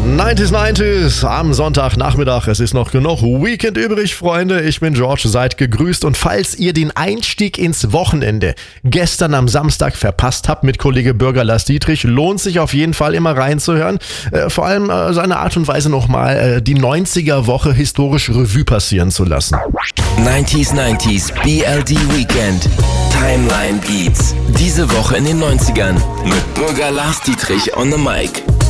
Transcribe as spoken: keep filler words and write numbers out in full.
neunzig neunzig am Sonntagnachmittag. Es ist noch genug Weekend übrig, Freunde. Ich bin George, seid gegrüßt. Und falls ihr den Einstieg ins Wochenende gestern am Samstag verpasst habt mit Kollege Bürger Lars Dietrich, lohnt sich auf jeden Fall immer reinzuhören. Äh, vor allem äh, seine Art und Weise nochmal äh, die neunziger-Woche historisch Revue passieren zu lassen. neunzig neunzig B L D Weekend Timeline Beats. Diese Woche in den neunzigern mit Bürger Lars Dietrich on the mic.